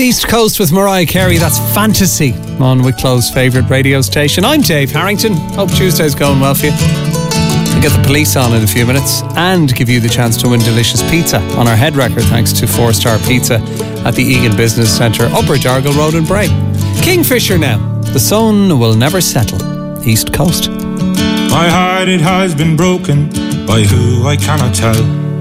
East Coast with Mariah Carey. That's Fantasy on Wicklow's favourite radio station. I'm Dave Harrington. Hope Tuesday's going well for you. We'll get the police on in a few minutes and give you the chance to win delicious pizza on our head record thanks to 4-Star Pizza at the Egan Business Centre, Upper Dargle Road in Bray. Kingfisher now. The sun will never settle. East Coast. My heart, it has been broken by who I cannot tell.